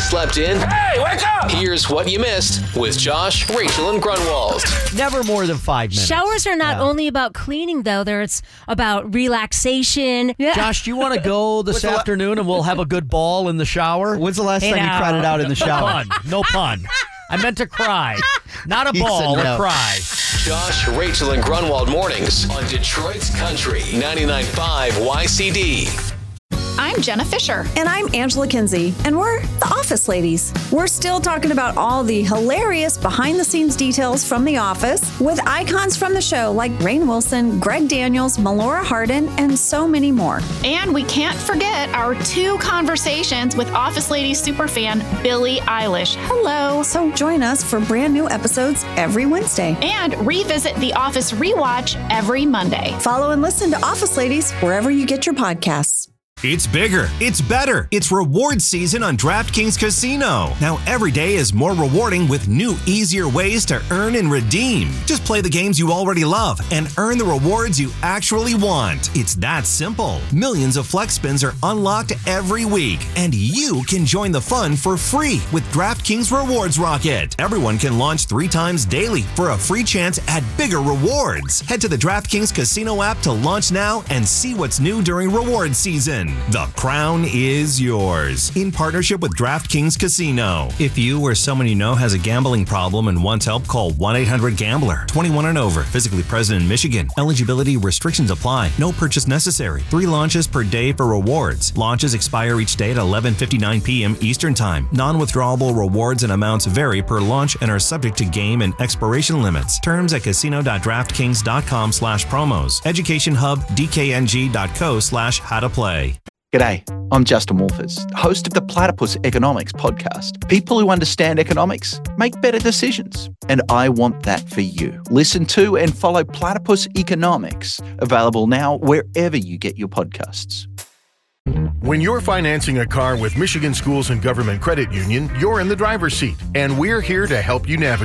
slept in? Hey, wake up! Here's what you missed with Josh, Rachel, and Grunwald. Never more than 5 minutes. Showers are not only about cleaning, though. It's about relaxation. Yeah. Josh, do you want to go this afternoon and we'll have a good ball in the shower? When's the last time you cried it out in the shower? No pun. I meant to cry. Not a ball, a cry. Josh, Rachel, and Grunwald mornings on Detroit's Country 99.5 YCD. I'm Jenna Fisher. And I'm Angela Kinsey, and we're the Office Ladies. We're still talking about all the hilarious behind-the-scenes details from The Office with icons from the show like Rainn Wilson, Greg Daniels, Melora Hardin, and so many more. And we can't forget our 2 conversations with Office Ladies superfan Billie Eilish. Hello. So join us for brand new episodes every Wednesday. And revisit The Office Rewatch every Monday. Follow and listen to Office Ladies wherever you get your podcasts. It's bigger. It's better. It's reward season on DraftKings Casino. Now every day is more rewarding with new, easier ways to earn and redeem. Just play the games you already love and earn the rewards you actually want. It's that simple. Millions of flex spins are unlocked every week, and you can join the fun for free with DraftKings Rewards Rocket. Everyone can launch 3 times daily for a free chance at bigger rewards. Head to the DraftKings Casino app to launch now and see what's new during reward season. The crown is yours in partnership with DraftKings Casino. If you or someone you know has a gambling problem and wants help, call 1-800-GAMBLER. 21 and over. Physically present in Michigan. Eligibility restrictions apply. No purchase necessary. 3 launches per day for rewards. Launches expire each day at 11:59 p.m. Eastern Time. Non-withdrawable rewards and amounts vary per launch and are subject to game and expiration limits. Terms at casino.draftkings.com/promos. Education Hub, dkng.co/how-to-play. G'day, I'm Justin Wolfers, host of the Platypus Economics podcast. People who understand economics make better decisions, and I want that for you. Listen to and follow Platypus Economics, available now wherever you get your podcasts. When you're financing a car with Michigan Schools and Government Credit Union, you're in the driver's seat, and we're here to help you navigate.